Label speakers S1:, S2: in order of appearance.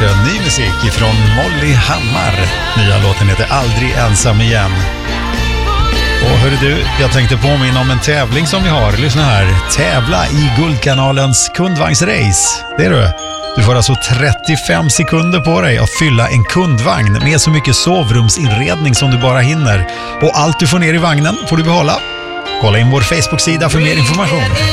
S1: ny musik ifrån Molly Hammar. Nya låten heter Aldrig ensam igen. Och hörru du, jag tänkte påminna om en tävling som vi har. Lyssna här. Tävla i Guldkanalens kundvagnsrace. Det är du. Du får alltså 35 sekunder på dig att fylla en kundvagn med så mycket sovrumsinredning som du bara hinner. Och allt du får ner i vagnen får du behålla. Kolla in vår Facebook-sida för mer information.